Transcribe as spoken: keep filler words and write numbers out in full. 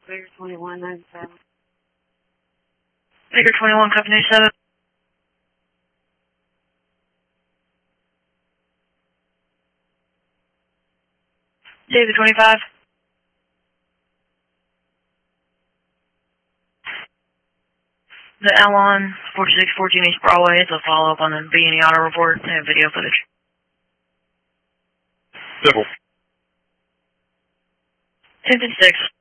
Baker twenty-one ninety-seven. Baker twenty-one, Company seven. David twenty-five. The L on forty-six fourteen East Broadway. It's a follow-up on the B and E auto report and video footage. Civil. ten fifty-six.